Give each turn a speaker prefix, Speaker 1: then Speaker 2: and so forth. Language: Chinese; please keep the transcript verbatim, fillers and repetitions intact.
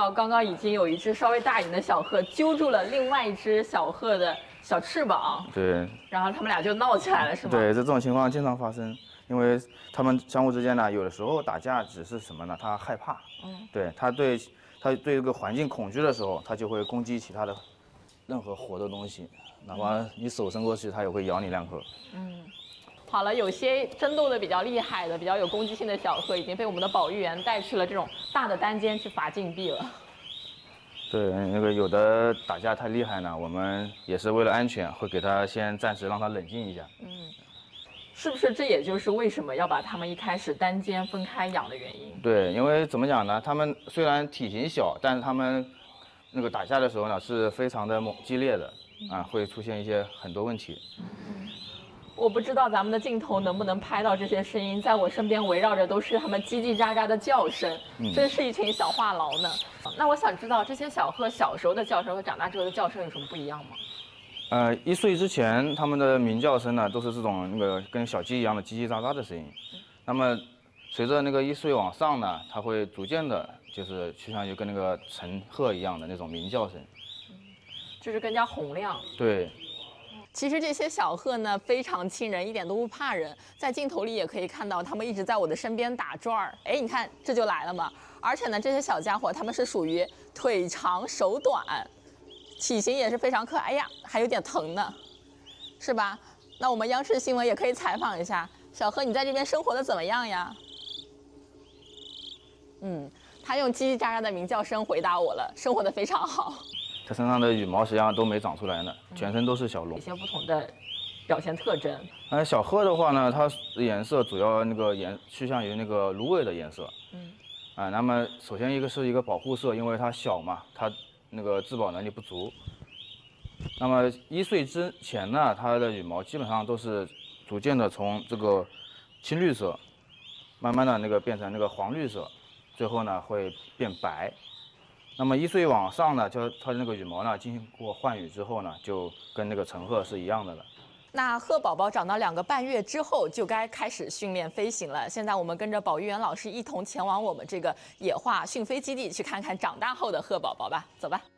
Speaker 1: 到刚刚已经有一只稍微大一点的小鹤揪住了另外一只小鹤的小翅膀，
Speaker 2: 对，
Speaker 1: 然后他们俩就闹起来了，是吗？
Speaker 2: 对，这种情况经常发生，因为他们相互之间呢，有的时候打架只是什么呢？他害怕，嗯，对，他对他对这个环境恐惧的时候，他就会攻击其他的任何活的东西，哪怕你手伸过去，它也会咬你两口。嗯。
Speaker 1: 好了，有些争斗的比较厉害的、比较有攻击性的小鹤，已经被我们的保育员带去了这种大的单间去罚禁闭了。
Speaker 2: 对，那个有的打架太厉害呢，我们也是为了安全，会给他先暂时让他冷静一下。
Speaker 1: 嗯，是不是这也就是为什么要把他们一开始单间分开养的原因？
Speaker 2: 对，因为怎么讲呢？他们虽然体型小，但是他们那个打架的时候呢，是非常的猛激烈的，啊，会出现一些很多问题。
Speaker 1: 我不知道咱们的镜头能不能拍到这些声音，在我身边围绕着都是它们叽叽喳喳的叫声，嗯、真是一群小话痨呢。那我想知道，这些小鹤小时候的叫声和长大之后的叫声有什么不一样吗？
Speaker 2: 呃，一岁之前，它们的鸣叫声呢，都是这种那个跟小鸡一样的叽叽喳喳的声音。嗯、那么，随着那个一岁往上呢，它会逐渐的，就是趋向于跟那个成鹤一样的那种鸣叫声，
Speaker 1: 嗯、就是更加洪亮。
Speaker 2: 对。
Speaker 1: 其实这些小鹤呢非常亲人，一点都不怕人。在镜头里也可以看到，它们一直在我的身边打转儿。哎，你看这就来了嘛！而且呢，这些小家伙它们是属于腿长手短，体型也是非常可爱。哎呀，还有点疼呢，是吧？那我们央视新闻也可以采访一下小鹤，你在这边生活的怎么样呀？嗯，它用叽叽喳喳的鸣叫声回答我了，生活的非常好。
Speaker 2: 它身上的羽毛实际上都没长出来呢，全身都是小绒。
Speaker 1: 一些不同的表现特征。
Speaker 2: 呃，小鹤的话呢，它的颜色主要那个颜趋向于那个芦苇的颜色。嗯。啊，那么首先一个是一个保护色，因为它小嘛，它那个自保能力不足。那么一岁之前呢，它的羽毛基本上都是逐渐的从这个青绿色，慢慢的那个变成那个黄绿色，最后呢会变白。那么一岁往上呢，就它的那个羽毛呢，经过换羽之后呢，就跟那个成鹤是一样的了。
Speaker 1: 那鹤宝宝长到两个半月之后，就该开始训练飞行了。现在我们跟着保育员老师一同前往我们这个野化训飞基地，去看看长大后的鹤宝宝吧，走吧。